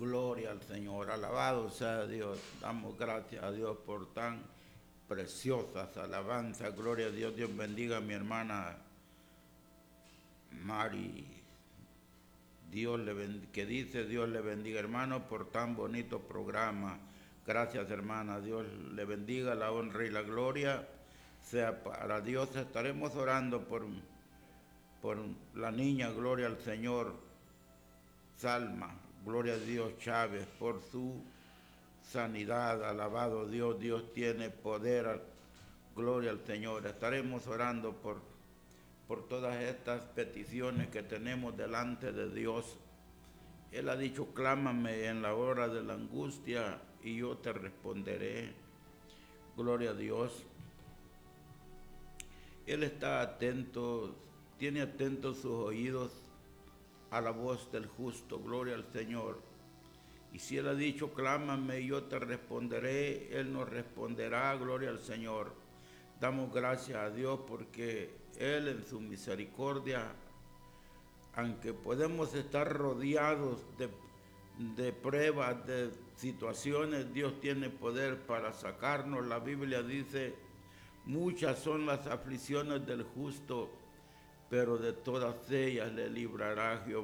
Gloria al Señor, alabado sea Dios. Damos gracias a Dios por tan preciosas alabanzas. Gloria a Dios. Dios bendiga a mi hermana Mari. Que dice Dios le bendiga, hermano, por tan bonito programa. Gracias, hermana. Dios le bendiga, la honra y la gloria sea para Dios. Estaremos orando por la niña, gloria al Señor, Salma, gloria a Dios Chávez, por su sanidad. Alabado Dios, Dios tiene poder, gloria al Señor. Estaremos orando por todas estas peticiones que tenemos delante de Dios. Él ha dicho, clámame en la hora de la angustia y yo te responderé. Gloria a Dios. Él está atento, tiene atentos sus oídos a la voz del justo. Gloria al Señor. Y si Él ha dicho, clámame y yo te responderé, Él nos responderá. Gloria al Señor. Damos gracias a Dios porque Él en su misericordia, aunque podemos estar rodeados de pruebas, de situaciones, Dios tiene poder para sacarnos. La Biblia dice, muchas son las aflicciones del justo, pero de todas ellas le librará Jehová.